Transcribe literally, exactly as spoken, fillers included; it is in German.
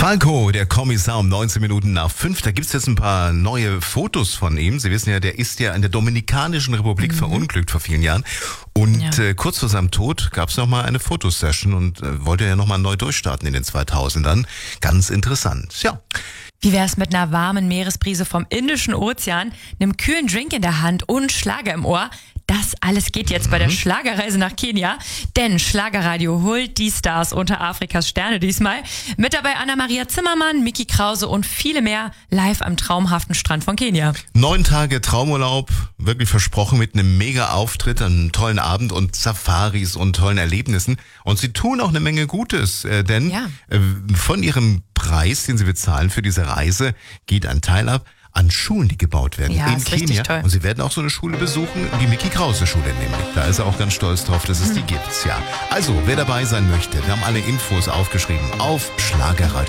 Falco, der Kommissar, um neunzehn Minuten nach fünf. Da gibt's jetzt ein paar neue Fotos von ihm. Sie wissen ja, der ist ja in der Dominikanischen Republik mhm. verunglückt vor vielen Jahren. Und ja. äh, kurz vor seinem Tod gab's noch mal eine Fotosession und äh, wollte ja noch mal neu durchstarten in den zweitausendern. Ganz interessant, ja. Wie wär's mit einer warmen Meeresbrise vom Indischen Ozean, einem kühlen Drink in der Hand und Schlager im Ohr? Das alles geht jetzt bei der Schlagerreise nach Kenia, denn Schlagerradio holt die Stars unter Afrikas Sterne diesmal. Mit dabei Anna-Maria Zimmermann, Micky Krause und viele mehr live am traumhaften Strand von Kenia. Neun Tage Traumurlaub, wirklich versprochen mit einem Mega-Auftritt, einem tollen Abend und Safaris und tollen Erlebnissen. Und sie tun auch eine Menge Gutes, äh, denn ja. äh, von ihrem Preis, den sie bezahlen für diese Reise, geht ein Teil ab an Schulen, die gebaut werden ja, in Kenia. Toll. Und sie werden auch so eine Schule besuchen, die Micky Krause Schule nämlich. Da ist er auch ganz stolz drauf, dass es hm. die gibt. Ja. Also, wer dabei sein möchte, wir haben alle Infos aufgeschrieben auf Schlagerradio.